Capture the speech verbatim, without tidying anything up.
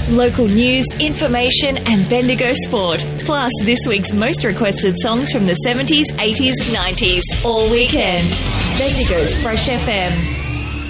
Local news, information and Bendigo sport. Plus this week's most requested songs from the seventies, eighties, nineties. All weekend. Bendigo's Fresh F M.